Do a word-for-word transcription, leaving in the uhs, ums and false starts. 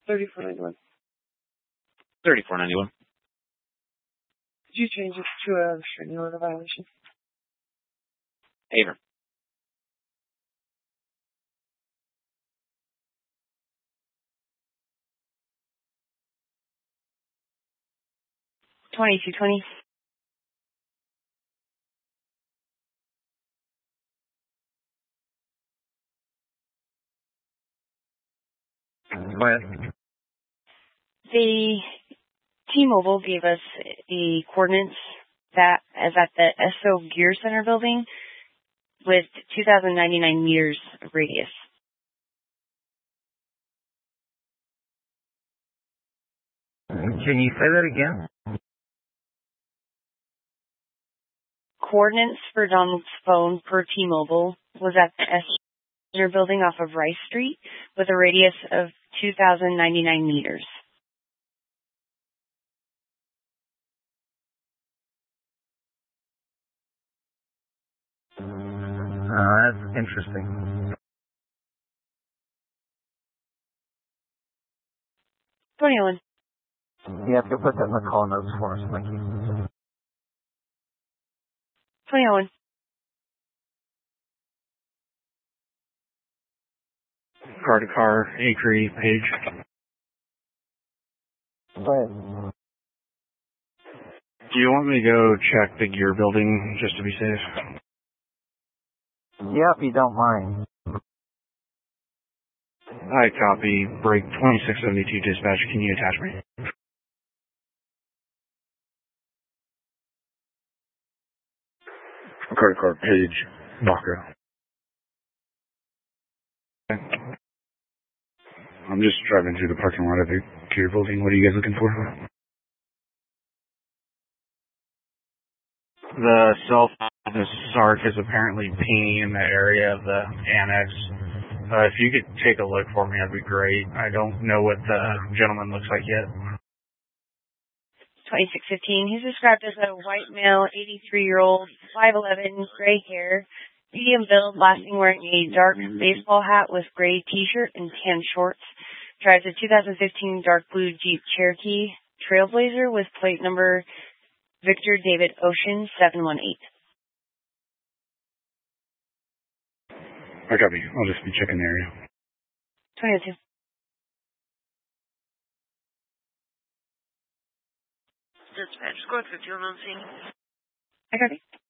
thirty-four ninety-one. thirty-four ninety-one. Could you change it to a restraining order violation? Haver. twenty-two twenty. What? The T-Mobile gave us the coordinates that is at the Esso Gear Center building with two thousand ninety-nine meters of radius. Can you say that again? Coordinates for Donald's phone per T-Mobile was at the Esso Gear building off of Rice Street with a radius of two thousand ninety-nine meters. Uh, that's interesting. twenty-one. You have to put that in the call notes for us, thank you. twenty-one. Car to car, Acre, Page. Go ahead. Do you want me to go check the gear building just to be safe? Yeah, if you don't mind. I copy. Break twenty-six seventy-two dispatch. Can you attach me? Car to car, Page, Baca. I'm just driving through the parking lot of the gear building. What are you guys looking for? The cell phone, the S A R C is apparently pinging in the area of the annex. Uh, if you could take a look for me, that'd be great. I don't know what the gentleman looks like yet. twenty-six fifteen. He's described as a white male, eighty-three-year-old, five eleven, gray hair, medium build, last seen wearing a dark baseball hat with gray t-shirt and tan shorts. Drives a two thousand fifteen dark blue Jeep Cherokee Trailblazer with plate number Victor David Ocean seven one eight. I copy. I'll just be checking the area. twenty-two. Dispatch, squad fifty-one on scene. I copy.